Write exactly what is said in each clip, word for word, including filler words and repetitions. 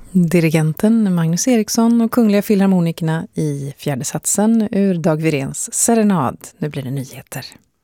Dirigenten Magnus Eriksson och Kungliga Filharmonikerna i fjärde satsen ur Dag Wiréns Serenad. Nu blir det nyheter.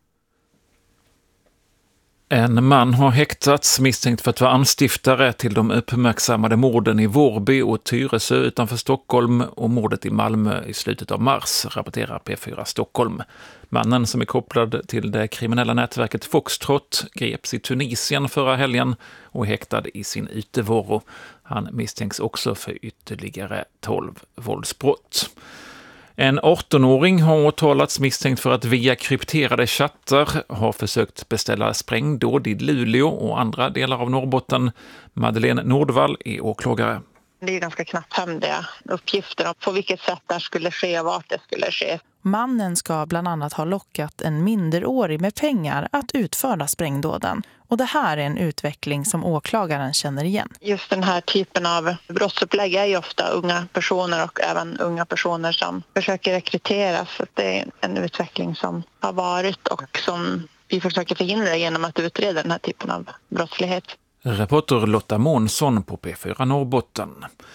En man har häktats misstänkt för att vara anstiftare till de uppmärksammade morden i Vårby och Tyresö utanför Stockholm och mordet i Malmö i slutet av mars, rapporterar P fyra Stockholm. Mannen, som är kopplad till det kriminella nätverket Foxtrot, greps i Tunisien förra helgen och är häktad i sin utevaro. Han misstänks också för ytterligare tolv våldsbrott. En artonåring har åtalats misstänkt för att via krypterade chattar ha försökt beställa sprängdåd i Luleå och andra delar av Norrbotten. Madeleine Nordvall är åklagare. Det är ganska knapphändiga uppgifter om på vilket sätt det skulle ske och vart det skulle ske. Mannen ska bland annat ha lockat en minderårig med pengar att utföra sprängdåden. Och det här är en utveckling som åklagaren känner igen. Just den här typen av brottsupplägg är ju ofta unga personer och även unga personer som försöker rekryteras. Så det är en utveckling som har varit och som vi försöker förhindra genom att utreda den här typen av brottslighet. Reporter Lotta Månsson på P fyra Norrbotten.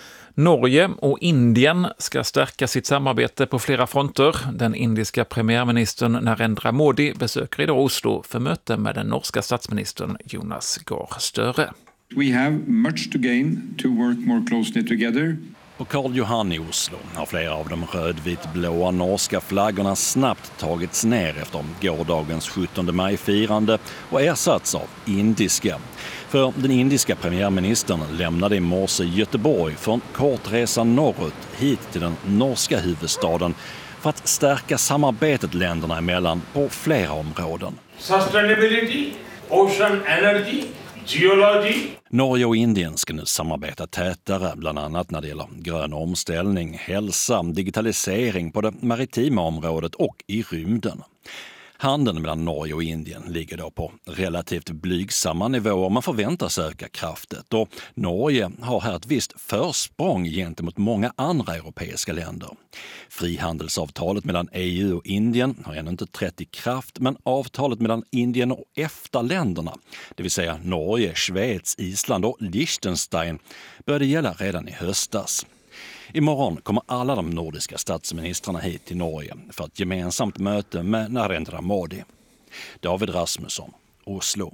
Norge och Indien ska stärka sitt samarbete på flera fronter. Den indiska premiärministern Narendra Modi besöker idag Oslo för möte med den norska statsministern Jonas Gahr Støre. We have much to gain to work more closely together. På Karl Johan i Oslo har flera av de rödvit-blåa norska flaggorna snabbt tagits ner efter gårdagens sjuttonde maj-firande och ersatts av indiska. För den indiska premiärministern lämnade i morse Göteborg för en kort resa norrut hit till den norska huvudstaden för att stärka samarbetet länderna emellan på flera områden. Sustainability, ocean energy, geology. Norge och Indien ska nu samarbeta tätare, bland annat när det gäller grön omställning, hälsa, digitalisering på det maritima området och i rymden. Handeln mellan Norge och Indien ligger då på relativt blygsamma nivåer. Man förväntas öka kraftigt och Norge har här ett visst försprång gentemot många andra europeiska länder. Frihandelsavtalet mellan E U och Indien har ännu inte trätt i kraft, men avtalet mellan Indien och EFTA-länderna, det vill säga Norge, Schweiz, Island och Liechtenstein, började gälla redan i höstas. Imorgon kommer alla de nordiska statsministrarna hit till Norge för ett gemensamt möte med Narendra Modi. David Rasmusson, Oslo.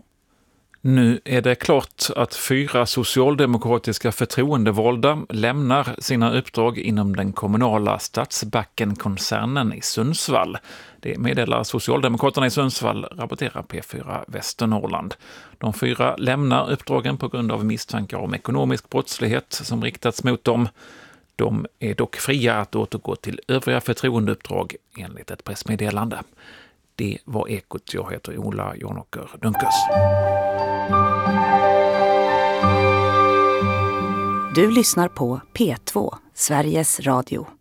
Nu är det klart att fyra socialdemokratiska förtroendevalda lämnar sina uppdrag inom den kommunala Stadsbacken-koncernen i Sundsvall. Det meddelar Socialdemokraterna i Sundsvall, rapporterar P fyra Västernorrland. De fyra lämnar uppdragen på grund av misstankar om ekonomisk brottslighet som riktats mot dem. De är dock fria att återgå till övriga förtroendeuppdrag enligt ett pressmeddelande. Det var Ekot. Jag heter Ola Jonåker Dunkers. Du lyssnar på P två, Sveriges Radio.